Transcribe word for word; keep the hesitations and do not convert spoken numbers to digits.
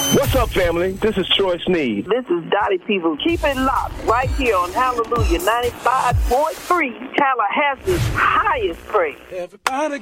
What's up, family? This is Troy Sneed. This is Dottie People. Keep it locked right here on Hallelujah ninety-five point three, Tallahassee's highest praise. Everybody